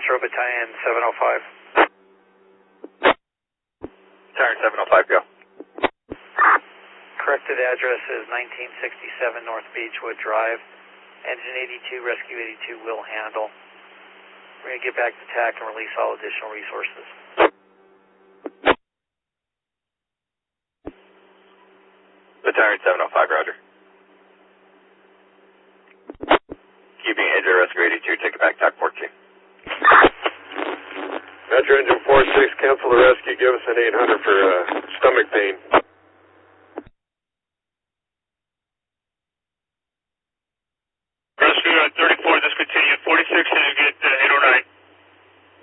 Metro Battalion 705. Battalion 705, go. Corrected address is 1967 North Beechwood Drive. Engine 82, Rescue 82 will handle. We're going to get back to TAC and release all additional resources. Battalion 705, roger. Keeping Angel Rescue 82, take it back, TAC 14. Metro Engine 46, cancel the rescue, give us an 800 for stomach pain.